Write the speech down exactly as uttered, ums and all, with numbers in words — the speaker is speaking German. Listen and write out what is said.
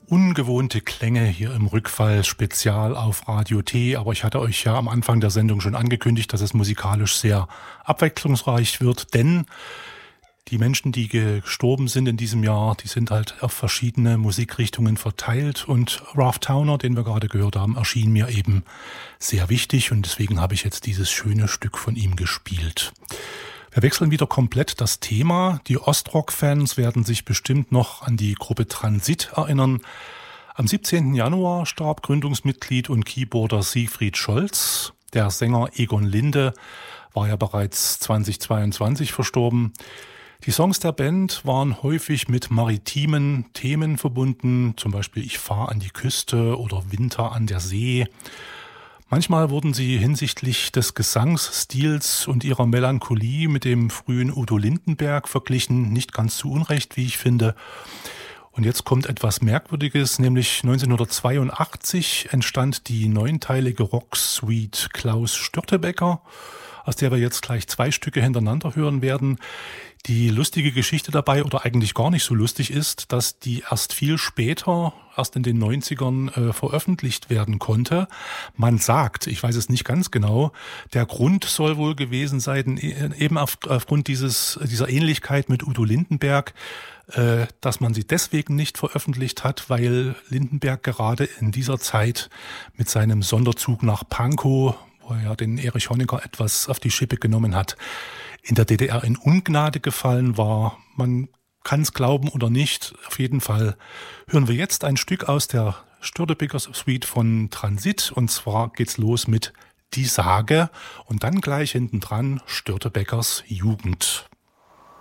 Ungewohnte Klänge hier im Rückfall, spezial auf Radio T. Aber ich hatte euch ja am Anfang der Sendung schon angekündigt, dass es musikalisch sehr abwechslungsreich wird, denn die Menschen, die gestorben sind in diesem Jahr, die sind halt auf verschiedene Musikrichtungen verteilt und Ralph Towner, den wir gerade gehört haben, erschien mir eben sehr wichtig und deswegen habe ich jetzt dieses schöne Stück von ihm gespielt. Wir wechseln wieder komplett das Thema. Die Ostrock-Fans werden sich bestimmt noch an die Gruppe Transit erinnern. Am siebzehnten Januar starb Gründungsmitglied und Keyboarder Siegfried Scholz. Der Sänger Egon Linde war ja bereits zweitausendzweiundzwanzig verstorben. Die Songs der Band waren häufig mit maritimen Themen verbunden, zum Beispiel Ich fahr an die Küste oder Winter an der See. Manchmal wurden sie hinsichtlich des Gesangsstils und ihrer Melancholie mit dem frühen Udo Lindenberg verglichen, nicht ganz zu Unrecht, wie ich finde. Und jetzt kommt etwas Merkwürdiges, nämlich neunzehnhundertzweiundachtzig entstand die neunteilige Rocksuite Klaus Störtebeker, aus der wir jetzt gleich zwei Stücke hintereinander hören werden. Die lustige Geschichte dabei, oder eigentlich gar nicht so lustig ist, dass die erst viel später, erst in den neunzigern äh, veröffentlicht werden konnte. Man sagt, ich weiß es nicht ganz genau, der Grund soll wohl gewesen sein, eben auf, aufgrund dieses, dieser Ähnlichkeit mit Udo Lindenberg, äh, dass man sie deswegen nicht veröffentlicht hat, weil Lindenberg gerade in dieser Zeit mit seinem Sonderzug nach Pankow, wo er ja den Erich Honecker etwas auf die Schippe genommen hat, in der D D R in Ungnade gefallen war. Man kann es glauben oder nicht. Auf jeden Fall hören wir jetzt ein Stück aus der Störtebeker Suite von Transit. Und zwar geht's los mit Die Sage und dann gleich hintendran Störtebekers Jugend.